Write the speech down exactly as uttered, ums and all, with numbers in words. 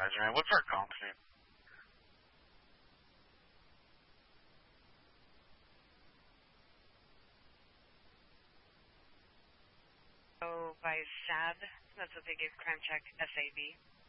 supervisor, man. What's our call today? So by S A B, that's what they give crime check S A B.